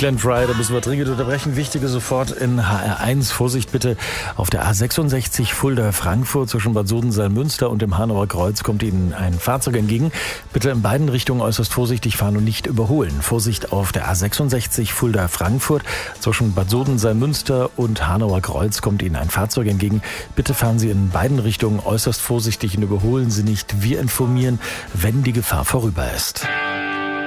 Glenn Frey, da müssen wir dringend unterbrechen. Wichtige sofort in HR1. Vorsicht bitte auf der A66 Fulda-Frankfurt zwischen Bad Soden-Salmünster und dem Hanauer Kreuz kommt Ihnen ein Fahrzeug entgegen. Bitte in beiden Richtungen äußerst vorsichtig fahren und nicht überholen. Vorsicht auf der A66 Fulda-Frankfurt zwischen Bad Soden-Salmünster und Hanauer Kreuz kommt Ihnen ein Fahrzeug entgegen. Bitte fahren Sie in beiden Richtungen äußerst vorsichtig und überholen Sie nicht. Wir informieren, wenn die Gefahr vorüber ist.